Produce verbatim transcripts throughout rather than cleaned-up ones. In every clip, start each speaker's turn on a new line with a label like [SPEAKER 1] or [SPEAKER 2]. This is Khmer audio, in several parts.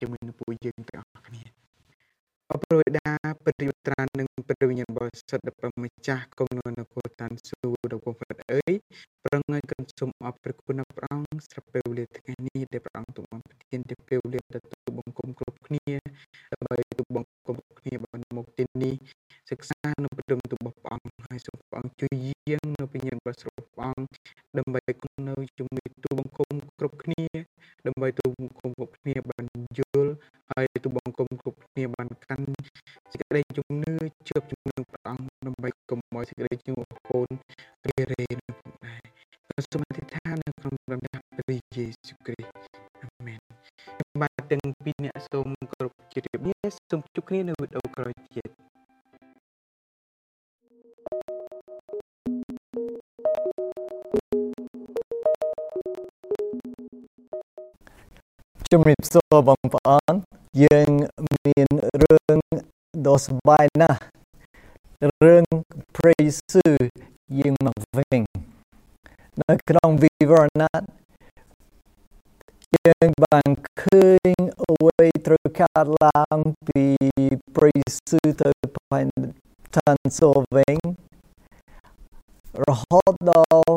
[SPEAKER 1] ជាមួយនឹងពួកយើងទាំងអស់គ្នាអបរដាប្រយុត្រានឹងព្រះវិញ្ញាណបរិសុទ្ធដែលព្រះម្ចាស់គង់នៅនគរឋានសួគ៌ដ៏បំផុតអើយប្រងើយកន្សុំអរព្រះគុណព្រះអង្គស្រាប់ពេលវេលាថ្ងៃនេះដែលព្រះអង្គទ្រង់ប្រទានទីពេលវេលាទៅបង្គំគ្រប់គ្នាដើម្បីទៅបង្គំគ្រប់គ្នាបានមកទីនេះសិក្សានៅព្រមទៅរបស់ព្រះអង្គហើយសូមព្រះអង្គជួយយាងនៅវិញ្ញាណបរិសុទ្ធព្រះអង្គដើម្បីគង់នៅជាមួយទូបង្គំគ្រប់គ្នាដើម្បីទូបង្គំគ្រប់គ្នាបានយល់ហើយទូបង្គំគ្រប់គ្នាបានកាន់សេចក្តីជំនឿជាប់ជំនឿព្រះអង្គដើម្បីកុំឲ្យសេចក្តីជំនឿហូនរារេនៅផងដែរក៏សូមអធិដ្ឋាននៅក្នុងព្រះនាមព្រះយេស៊ូវគ្រីស្ទអាមែនបាទទាំងពីរអ្នកសូមគោរពជម្រាបលាសូមជួបគ្នានៅវីដេអូក្រោយទៀត
[SPEAKER 2] ជំរាបសួរបងប្អូនយើងមានរឿងដ៏សប្បាយណាស់រឿងព្រះយេស៊ូវយាងមកវិញនៅក្នុងវិវរណៈយើងបានឃើញអ្វីត្រូវកើតឡើងពីព្រះយេស៊ូវទៅផែនឋានសួគ៌វិញរហូតដល់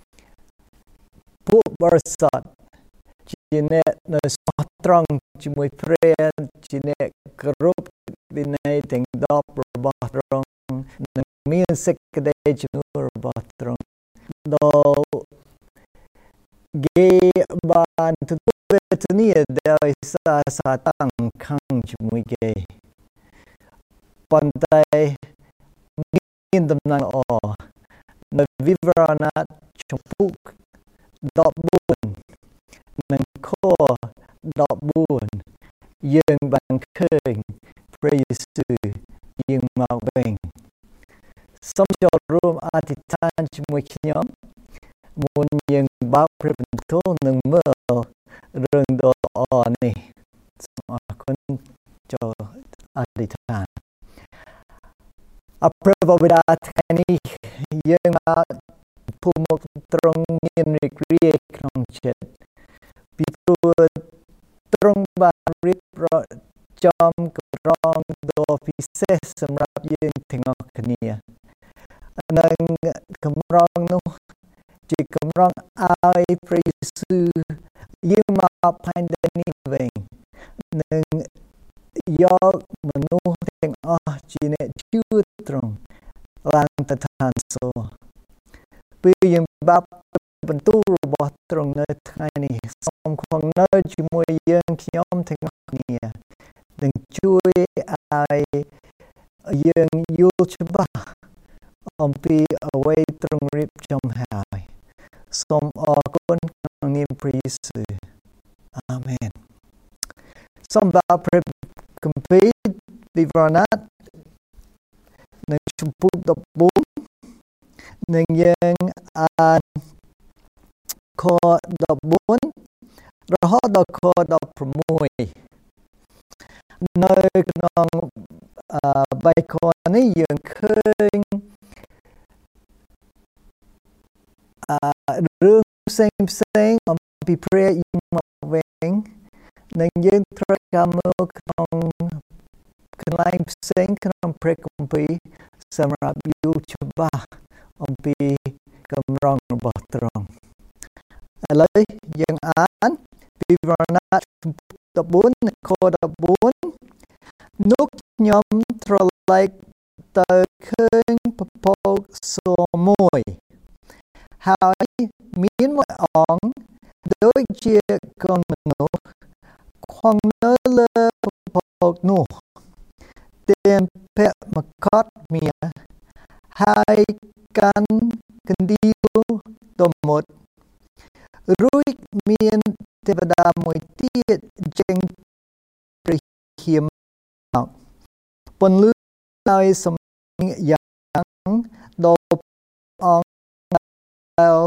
[SPEAKER 2] ពួកបរិសុទ្ធជាអ្នកនៅស្មោះត្រង់ជាមួយព្រះជាអ្នកគោរពវិន័យទាំងដប់របស់ទ្រង់និងមានសេចក្តីជំនឿរបស់ទ្រង់ដល់គេបានទទួលវេទនាដោយសារសាតាំងខឹងជាមួយគេប៉ុន្តែមានដំណឹងល្អនៅវិវរណៈចំពុកដប់បួននិងខដប់បួនយើងបានឃើញព្រះយេស៊ូវយាងមកវិញសូមចូលរួមអធិដ្ឋានជាមួយខ្ញុំមុនយើងបើកព្រះបន្ទូលនិងមើលរឿងដ៏ល្អនេះសូមអរគុណចូលអធិដ្ឋានអរព្រះបិតាថ្ងៃនេះយើងមកភូមិត្រង់មានរីករាយក្នុងចិត្តពីព្រោះទ្រង់បានរៀបចំក្រងដ៏ពិសេសសម្រាប់យើងទាំងអស់គ្នានិងកម្រងនោះជាកម្រងឲ្យព្រះយេស៊ូវយាងមកផែនដីនេះវិញនិងយកមនុស្សទាំងអស់ជាអ្នកជឿទ្រង់ឡើងទៅឋានសួគ៌ពេលយើងបាប់បន្ទូលរបស់ទ្រង់នៅថ្ងៃនេះសូមគង់នៅជាមួយយើងខ្ញុំទាំងអស់គ្នានិងជួយឲ្យយើងយល់ច្បាស់អំពីអ្វីទ្រង់រៀបចំហើយសូមអរគុណក្នុងនាមព្រះយេស៊ូវអាមែនសូមបើព្រះគម្ពីរវិវរណៈនៅចំពុកដប់បួននិងយើងអានខដប់បួនរហូតដល់ខដប់ប្រាំមួយនៅក្នុងបេខនេះយើងឃើញរឿងផ្សេងផ្សេងអំពីព្រះយាងមកវិញនិងយើងត្រូវការមើលក្នុងកន្លែងផ្សេងក្នុងព្រះគម្ពីរសម្រាប់យល់ច្បាស់អំពីកម្រងរបស់ទ្រង់ឥឡូវយើងអានពីវរណៈដប់បួនខដប់បួននោះខ្ញុំត្រឡេកទៅឃើញពពកសមួយហើយមានមួយអង្គដូចជាកូនមនុស្សខ្វង់នៅលើពពកនោះទានភៈមកតមានហើយកាន់កណ្ដៀវដ៏មុតរួចមានទេវតាមួយទៀតចេញព្រះហៀមមកពន្លឺដោយសំឡេងយ៉ាងដល់អង្គដែល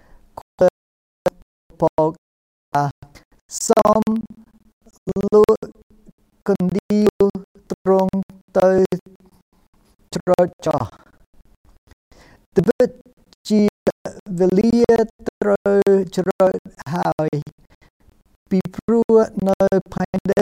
[SPEAKER 2] ពកសូមលួចកណ្ដៀវត្រង់ទៅច្រត់ចោះត្បិតជាវេលាត្រូវច្រត់ហើយពីព្រោះនៅផែនដី